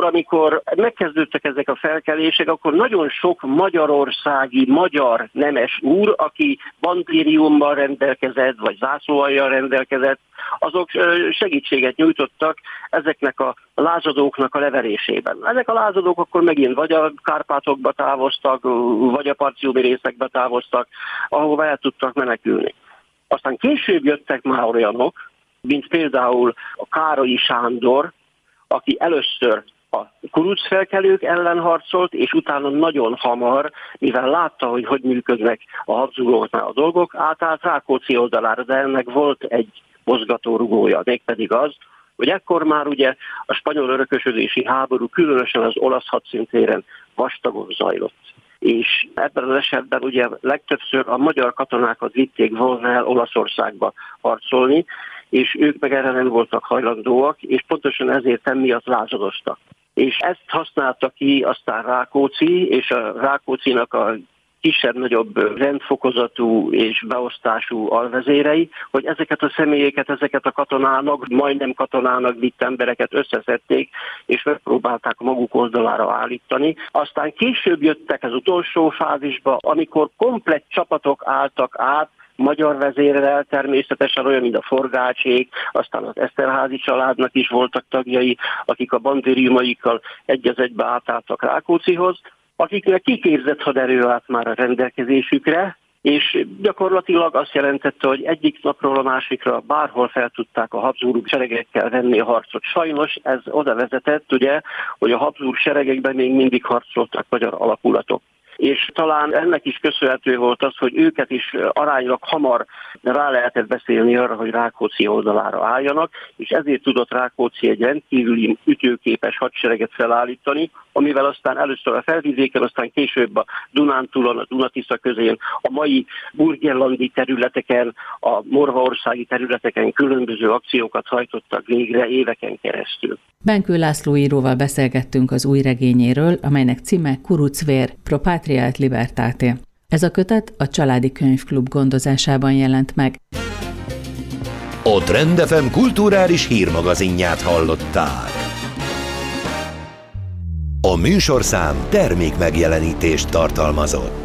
akkor, amikor megkezdődtek ezek a felkelések, akkor nagyon sok magyarországi magyar nemes úr, aki bandériummal rendelkezett, vagy zászlóalljal rendelkezett, azok segítséget nyújtottak ezeknek a lázadóknak a leverésében. Ezek a lázadók akkor megint vagy a Kárpátokba távoztak, vagy a parciumi részekbe távoztak, ahova el tudtak menekülni. Aztán később jöttek már olyanok, mint például a Károlyi Sándor, aki először a kurucfelkelők ellen harcolt, és utána nagyon hamar, mivel látta, hogy működnek a Habsburgoknál a dolgok, átállt Rákóczi oldalára, de ennek volt egy mozgatórugója, mégpedig az, hogy ekkor már ugye a spanyol örökösödési háború, különösen az olasz hadszintéren vastagon zajlott. És ebben az esetben ugye legtöbbször a magyar katonákat vitték volna el Olaszországba harcolni, és ők meg erre nem voltak hajlandóak, és pontosan ezért emiatt lázadoztak. És ezt használta ki aztán Rákóczi, és a Rákóczinak a kisebb-nagyobb rendfokozatú és beosztású alvezérei, hogy ezeket a személyeket, ezeket a katonának, majdnem katonának vitt embereket összeszedték, és megpróbálták a maguk oldalára állítani. Aztán később jöttek az utolsó fázisba, amikor komplett csapatok álltak át, magyar vezérrel természetesen, olyan, mint a Forgácsék, aztán az Eszterházy családnak is voltak tagjai, akik a bandériumaikkal egy az egybe átálltak Rákóczihoz, akiknek kiképzett haderő állt már a rendelkezésükre, és gyakorlatilag azt jelentette, hogy egyik napról a másikra bárhol fel tudták a Habsburg seregekkel venni a harcot. Sajnos ez oda vezetett, ugye, hogy a Habsburg seregekben még mindig harcoltak magyar alakulatok. És talán ennek is köszönhető volt az, hogy őket is aránylag hamar rá lehetett beszélni arra, hogy Rákóczi oldalára álljanak, és ezért tudott Rákóczi egy rendkívüli ütőképes hadsereget felállítani, amivel aztán először a Felvidéken, aztán később a Dunántúlon, a Dunatisza közén, a mai burgenlandi területeken, a morvaországi területeken különböző akciókat hajtottak végre éveken keresztül. Benkő László íróval beszélgettünk az új regényéről, amelynek címe Kurucvér, Pro Patria et Libertate. Ez a kötet a Családi Könyvklub gondozásában jelent meg. A Trend FM kulturális hírmagazinját hallották. A műsorszám termékmegjelenítést tartalmazott.